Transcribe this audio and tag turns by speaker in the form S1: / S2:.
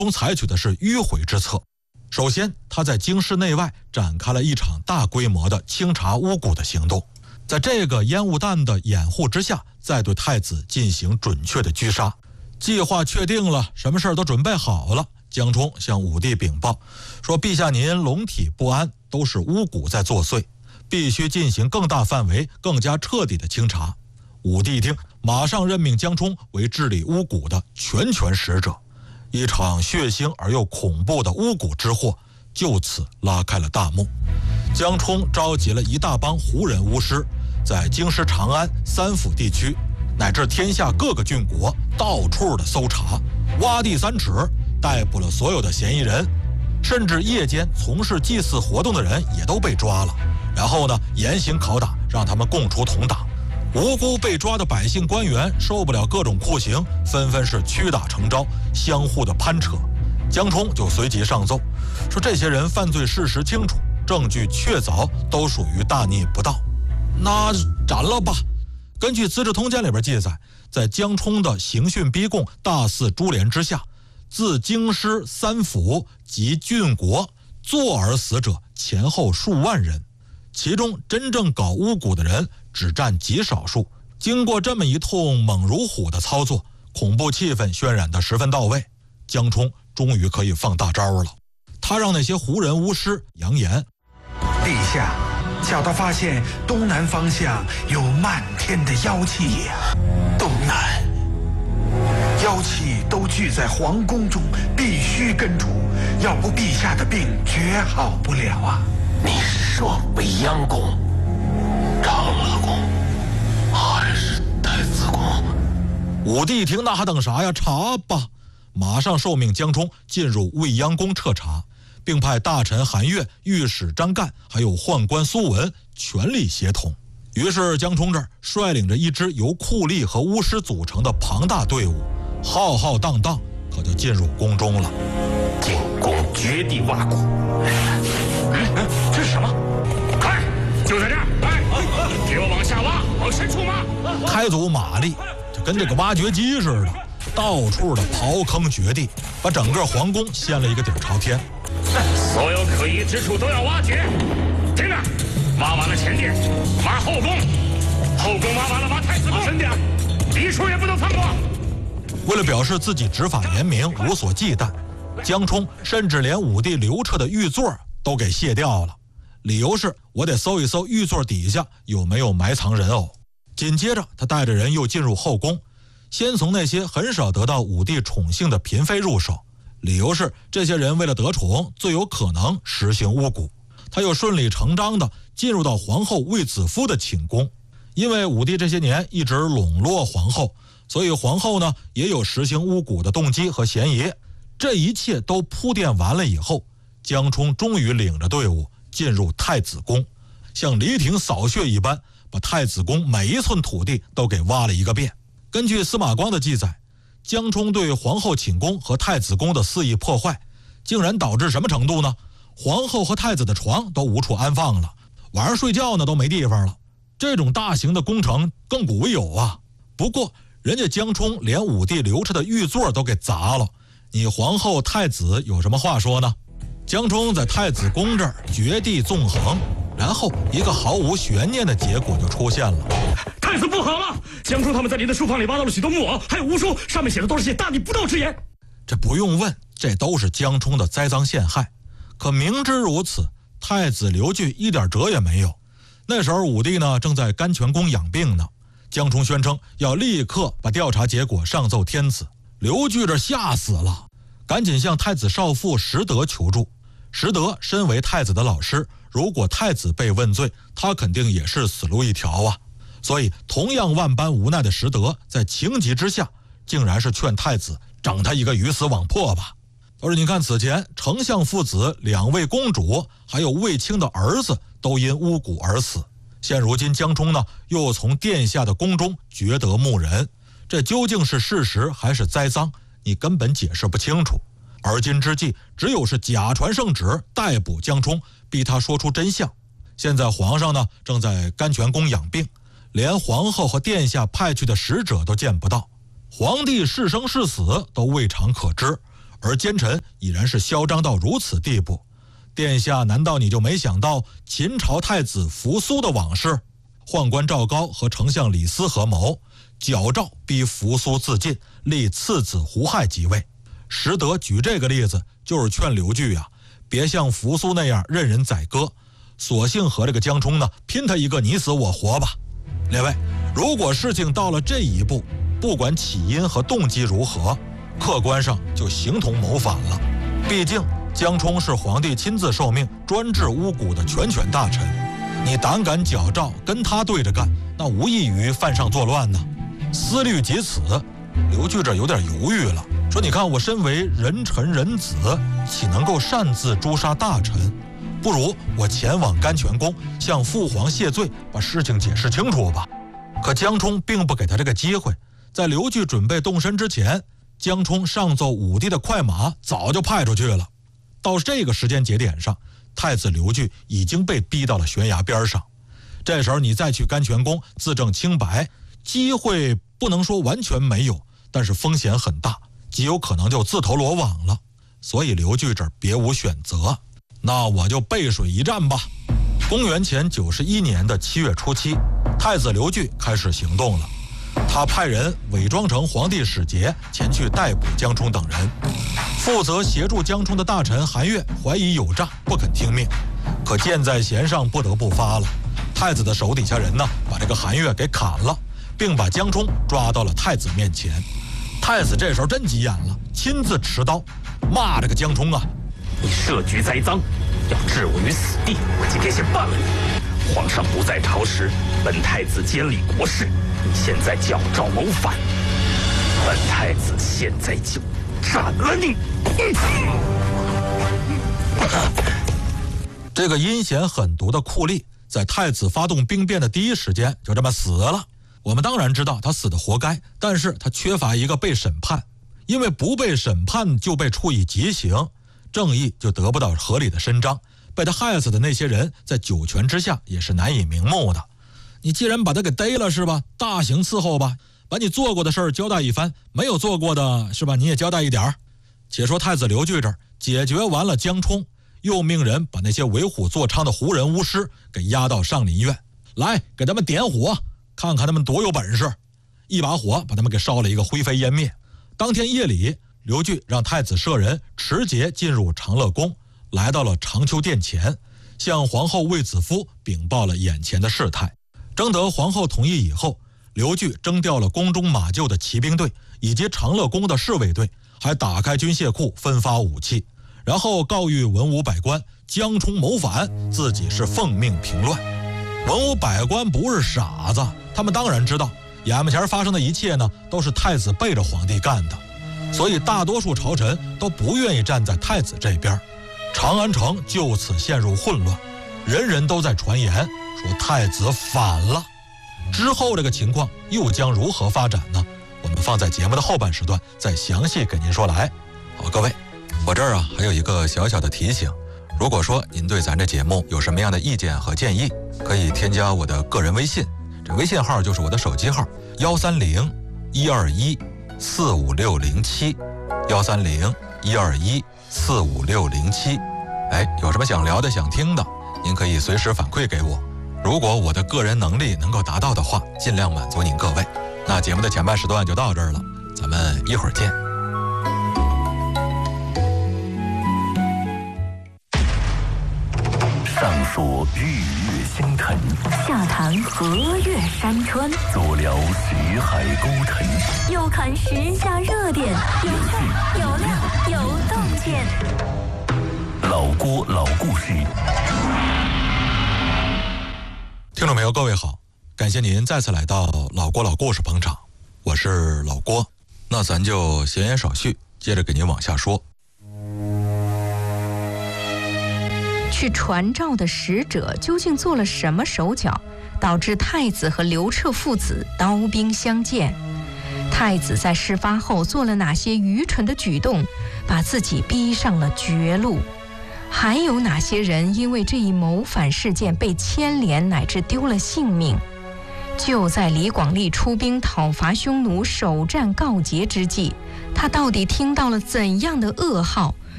S1: 采取的是迂回之策。首先，他在京师内外展开了一场大规模的清查巫蛊的行动，在这个烟雾弹的掩护之下，再对太子进行准确的狙杀。计划确定了，什么事儿都准备好了，江充向武帝禀报说：“陛下您龙体不安，都是巫蛊在作祟，必须进行更大范围、更加彻底的清查。”武帝一听，马上任命江充为治理巫蛊的全权使者。一场血腥而又恐怖的巫蛊之祸就此拉开了大幕。江充召集了一大帮胡人巫师，在京师长安三府地区乃至天下各个郡国到处的搜查，挖地3尺，逮捕了所有的嫌疑人，甚至夜间从事祭祀活动的人也都被抓了。然后呢，严刑拷打，让他们供出同党。无辜被抓的百姓官员受不了各种酷刑，纷纷是屈打成招，相互的攀扯。江充就随即上奏说，这些人犯罪事实清楚，证据确凿，都属于大逆不道，那斩了吧。根据《资治通鉴》里边记载，在江充的刑讯逼供、大肆株连之下，自京师3府及郡国坐而死者前后数万人，其中真正搞巫蛊的人只占极少数。经过这么一通猛如虎的操作，恐怖气氛渲染得十分到位，江充终于可以放大招了。他让那些胡人巫师扬言：“
S2: 陛下，小的发现东南方向有漫天的妖气呀！东南妖气都聚在皇宫中，必须根除，要不陛下的病绝好不了啊！”
S3: 你是说未央宫、长乐宫，还是太子宫？
S1: 武帝一听，那还等啥呀？查吧！马上受命江充进入未央宫彻查，并派大臣韩越、御史张干还有宦官苏文全力协同。于是江充这儿率领着一支由酷吏和巫师组成的庞大队伍，浩浩荡荡可就进入宫中了。
S3: 进宫掘地挖骨。
S2: 这是什么？
S3: 快，就在这儿！哎，给我往下挖，往深处挖。
S1: 开足马力，就跟这个挖掘机似的，到处的刨坑掘地，把整个皇宫掀了一个底朝天。
S3: 所有可疑之处都要挖掘。听着，挖完了前殿，挖后宫，后宫挖完了，挖太子宫，深点，一处也不能放过。
S1: 为了表示自己执法严明，无所忌惮，江充甚至连武帝刘彻的御座都给卸掉了，理由是我得搜一搜御座底下有没有埋藏人偶。紧接着他带着人又进入后宫，先从那些很少得到武帝宠幸的嫔妃入手，理由是这些人为了得宠，最有可能实行巫蛊。他又顺理成章地进入到皇后卫子夫的寝宫，因为武帝这些年一直笼络皇后，所以皇后呢也有实行巫蛊的动机和嫌疑。这一切都铺垫完了以后，江充终于领着队伍进入太子宫，像犁庭扫穴一般，把太子宫每一寸土地都给挖了一个遍。根据司马光的记载，江充对皇后寝宫和太子宫的肆意破坏，竟然导致什么程度呢？皇后和太子的床都无处安放了，晚上睡觉呢都没地方了。这种大型的工程亘古未有啊！不过人家江充连武帝刘彻的御座都给砸了，你皇后太子有什么话说呢？江充在太子宫这儿掘地纵横，然后一个毫无悬念的结果就出现了。
S4: 太子不好了！江充他们在您的书房里挖到了许多木偶，还有巫书，上面写的都是些大逆不道之言。
S1: 这不用问，这都是江充的栽赃陷害。可明知如此，太子刘据一点辙也没有。那时候武帝呢正在甘泉宫养病呢，江充宣称要立刻把调查结果上奏天子。刘据这吓死了，赶紧向太子少傅石德求助。石德身为太子的老师，如果太子被问罪，他肯定也是死路一条啊。所以同样万般无奈的石德，在情急之下，竟然是劝太子整他一个鱼死网破吧。而你看，此前丞相父子、2位公主还有卫青的儿子都因巫蛊而死，现如今江充呢又从殿下的宫中掘得木人，这究竟是事实还是栽赃，你根本解释不清楚。而今之计，只有是假传圣旨逮捕江充，逼他说出真相。现在皇上呢正在甘泉宫养病，连皇后和殿下派去的使者都见不到，皇帝是生是死都未尝可知， 而奸臣已然是嚣张到如此地步。殿下难道你就没想到秦朝太子扶苏的往事？宦官赵高和丞相李斯合谋，矫诏逼扶苏自尽，立次子胡亥即位。实德举这个例子，就是劝刘据呀，别像扶苏那样任人宰割，索性和这个江冲呢拼他一个你死我活吧。列位，如果事情到了这一步，不管起因和动机如何，客观上就形同谋反了。毕竟江冲是皇帝亲自受命专治巫蛊的全权大臣，你胆敢矫诏跟他对着干，那无异于犯上作乱呢。思虑及此，刘据这有点犹豫了，说你看我身为人臣人子，岂能够擅自诛杀大臣？不如我前往甘泉宫向父皇谢罪，把事情解释清楚吧。可江冲并不给他这个机会，在刘据准备动身之前，江冲上奏武帝的快马早就派出去了。到这个时间节点上，太子刘据已经被逼到了悬崖边上。这时候你再去甘泉宫自证清白，机会不能说完全没有，但是风险很大，极有可能就自投罗网了。所以刘据这儿别无选择，那我就背水一战吧。公元前91年的7月初7，太子刘据开始行动了。他派人伪装成皇帝使节前去逮捕江冲等人。负责协助江冲的大臣韩越怀疑有诈，不肯听命，可箭在弦上不得不发了。太子的手底下人呢，把这个韩越给砍了，并把江冲抓到了太子面前。太子这时候真急眼了，亲自持刀骂这个江冲啊：
S3: 你设局栽赃，要置我于死地，我今天先办了你。皇上不在朝时，本太子监理国事，你现在矫诏谋反，本太子现在就斩了你！
S1: 这个阴险狠毒的酷吏，在太子发动兵变的第一时间就这么死了。我们当然知道他死的活该，但是他缺乏一个被审判，因为不被审判就被处以极刑，正义就得不到合理的伸张。被他害死的那些人在九泉之下也是难以瞑目的。你既然把他给逮了是吧，大刑伺候吧，把你做过的事儿交代一番，没有做过的是吧，你也交代一点儿。且说太子刘据这儿解决完了江冲，又命人把那些为虎作伥的胡人巫师给押到上林苑，来给他们点火，看看他们多有本事。一把火把他们给烧了一个灰飞烟灭。当天夜里，刘据让太子舍人持节进入长乐宫，来到了长秋殿前，向皇后卫子夫禀报了眼前的事态。征得皇后同意以后，刘据征调了宫中马厩的骑兵队以及长乐宫的侍卫队，还打开军械库分发武器，然后告谕文武百官江冲谋反，自己是奉命平乱。文武百官不是傻子，他们当然知道眼前发生的一切呢，都是太子背着皇帝干的，所以大多数朝臣都不愿意站在太子这边。长安城就此陷入混乱，人人都在传言说太子反了。之后这个情况又将如何发展呢？我们放在节目的后半时段再详细给您说来。好，各位，我这儿还有一个小小的提醒，如果说您对咱这节目有什么样的意见和建议，可以添加我的个人微信，这微信号就是我的手机号130-121-45607 130-121-45607。有什么想聊的想听的，您可以随时反馈给我，如果我的个人能力能够达到的话，尽量满足您各位。那节目的前半时段就到这儿了，咱们一会儿见。
S5: 上说日月星辰，
S6: 下谈河岳山川，
S5: 左聊识海沟腾，
S6: 右看时下热点，有趣有料有洞见。
S5: 老郭老故事。
S1: 听众朋友各位好，感谢您再次来到老郭老故事捧场，我是老郭。那咱就闲言少叙，接着给您往下说。
S6: 去传召的使者究竟做了什么手脚，导致太子和刘彻父子刀兵相见？太子在事发后做了哪些愚蠢的举动，把自己逼上了绝路？还有哪些人因为这一谋反事件被牵连乃至丢了性命？ 就在李广利出兵讨伐匈奴、首战告捷之际，他到底听到了怎样的噩耗？